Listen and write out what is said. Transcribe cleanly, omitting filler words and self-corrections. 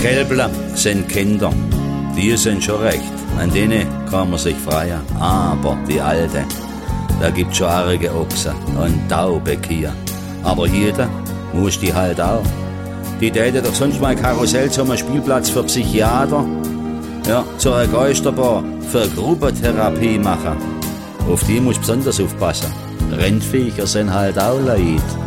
Kälbler sind Kinder, die sind schon recht, an denen kann man sich freien. Aber die Alte, da gibt's schon arge Ochsen und taube Kühe. Aber jeder muss die halt auch. Die täte doch sonst mal Karussell zum Spielplatz für Psychiater, ja, zur Geisterbahn für Gruppentherapie machen. Auf die muss besonders aufpassen. Rindviecher sind halt auch Leid.